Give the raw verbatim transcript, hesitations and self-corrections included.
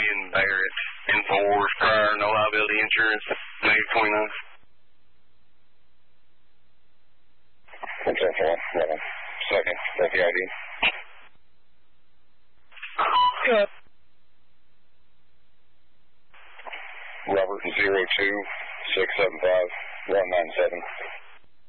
and Barrett. Enforced prior, no liability insurance, May twenty-ninth. What's that for? Hold on. Second. Got the I D. Good. Robert zero two six seven five one nine seven.